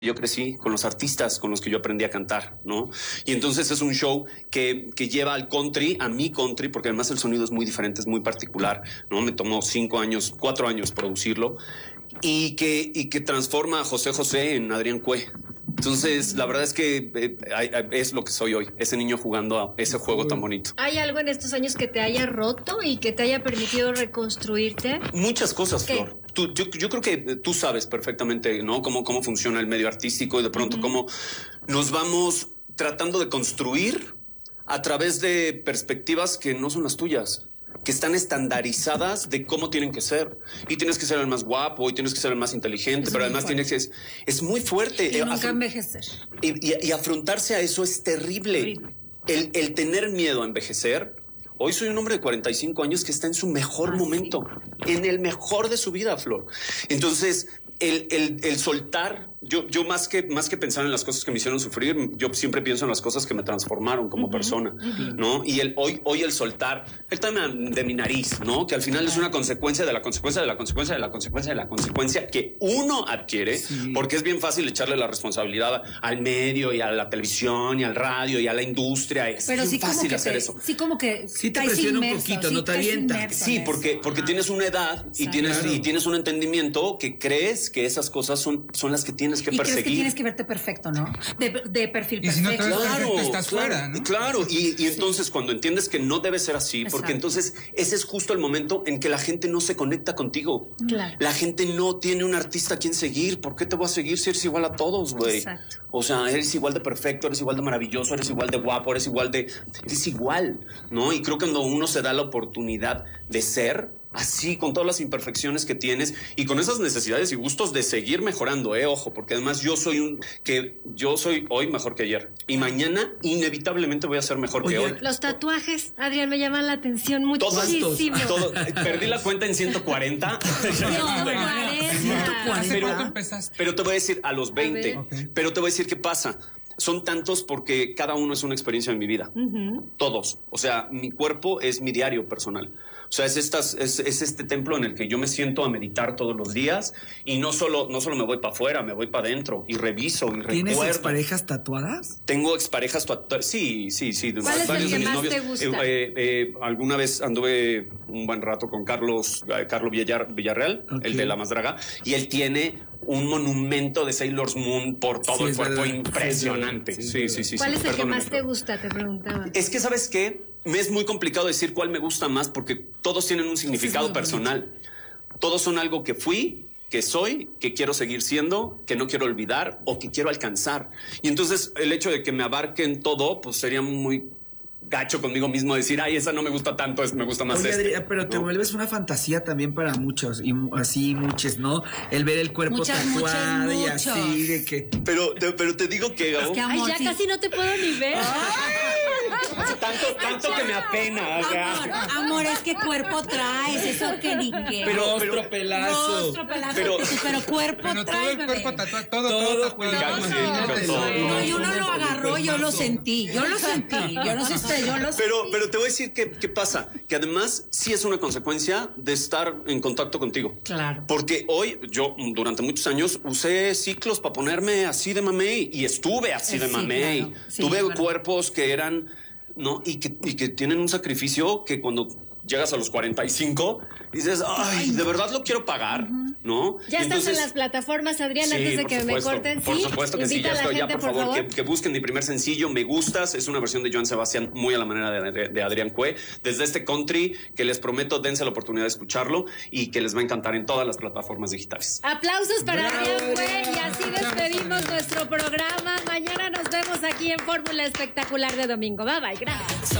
Yo crecí con los artistas con los que yo aprendí a cantar, ¿no? Y entonces es un show que lleva al country, a mi country, porque además el sonido es muy diferente, es muy particular, ¿no? Me tomó 4 años producirlo y que transforma a José José en Adrián Cue. Entonces, la verdad es que es lo que soy hoy, ese niño jugando a ese juego tan bonito. ¿Hay algo en estos años que te haya roto y que te haya permitido reconstruirte? Muchas cosas, ¿Qué? Flor. Yo creo que tú sabes perfectamente, ¿no? Cómo funciona el medio artístico y de pronto cómo nos vamos tratando de construir a través de perspectivas que no son las tuyas, que están estandarizadas de cómo tienen que ser. Y tienes que ser el más guapo, y tienes que ser el más inteligente, pero además tienes que... Es muy fuerte. Y nunca envejecer. Y afrontarse a eso es terrible. El tener miedo a envejecer. Hoy soy un hombre de 45 años que está en su mejor momento, en el mejor de su vida, Flor. Entonces, el soltar, yo más que pensar en las cosas que me hicieron sufrir, yo siempre pienso en las cosas que me transformaron como persona, ¿no? Y hoy el soltar, el tema de mi nariz, ¿no? Que al final es una consecuencia de la consecuencia de la consecuencia de la consecuencia de la consecuencia que uno adquiere, porque es bien fácil echarle la responsabilidad al medio y a la televisión y al radio y a la industria. Es pero bien sí fácil como que hacer eso. Sí, como que sí te presiona un poquito, no te avienta. Sí, porque tienes una edad y tienes un entendimiento que crees que esas cosas son las que tienes que perseguir. Crees que tienes que verte perfecto, ¿no? De perfil perfecto. Y si no te ves perfecto, estás fuera, ¿no? Claro, y entonces cuando entiendes que no debe ser así, porque entonces ese es justo el momento en que la gente no se conecta contigo. Claro. La gente no tiene un artista a quien seguir. ¿Por qué te voy a seguir si eres igual a todos, güey? Exacto. O sea, eres igual de perfecto, eres igual de maravilloso, eres igual de guapo, eres igual, ¿no? Y creo que cuando uno se da la oportunidad de ser así, con todas las imperfecciones que tienes y con esas necesidades y gustos de seguir mejorando, ojo, porque además yo soy hoy mejor que ayer y mañana inevitablemente voy a ser mejor que hoy. Los tatuajes, Adrián, me llaman la atención muchísimo. Perdí la cuenta en 140. Pero te voy a decir a los 20, pero te voy a decir qué pasa. Son tantos porque cada uno es una experiencia en mi vida. Todos. O sea, mi cuerpo es mi diario personal. O sea, es este templo en el que yo me siento a meditar todos los días y no solo me voy para afuera, me voy para adentro y reviso y recuerdo. ¿Tienes exparejas tatuadas? Tengo exparejas tatuadas. Sí. ¿Cuál es el que más te gusta? Alguna vez anduve un buen rato con Carlos Villarreal, el de La Más Draga, y él tiene un monumento de Sailor Moon por todo el cuerpo impresionante. Sí. ¿Cuál es el que más te gusta? Te preguntaba. Es que, ¿sabes qué? Me es muy complicado decir cuál me gusta más porque todos tienen un significado personal. Todos son algo que fui, que soy, que quiero seguir siendo, que no quiero olvidar o que quiero alcanzar. Y entonces el hecho de que me abarquen todo, pues sería muy gacho conmigo mismo decir, ay, esa no me gusta tanto, me gusta más Adrián, pero te vuelves una fantasía también para muchos, y así muchos, ¿no? El ver el cuerpo tatuado y así de que... Pero te digo que... Es que, amor, ya casi no te puedo ni ver. Tanto que me apena. O sea. Amor, es que cuerpo traes, eso que ni qué. Rostro pelazo. Pero cuerpo pero traes, todo el cuerpo tatuado, todo No, y uno lo agarró, yo lo sentí. Yo no sé Pero te voy a decir qué pasa, que además sí es una consecuencia de estar en contacto contigo. Claro. Porque hoy, yo durante muchos años usé ciclos para ponerme así de mamey y estuve así de mamey. Claro. Sí, tuve claro. cuerpos que eran, ¿no? Y que tienen un sacrificio que cuando llegas a los 45 dices, ay, de verdad lo quiero pagar, ¿no? Ya estás en las plataformas, Adrián, antes de que me corten. Por supuesto que sí, ya estoy. Ya, por favor, que busquen mi primer sencillo, Me Gustas. Es una versión de Joan Sebastián muy a la manera de Adrián Cue. Desde este country, que les prometo, dense la oportunidad de escucharlo y que les va a encantar en todas las plataformas digitales. Aplausos para Adrián Cue y así despedimos nuestro programa. Mañana nos vemos aquí en Fórmula Espectacular de Domingo. Bye, gracias.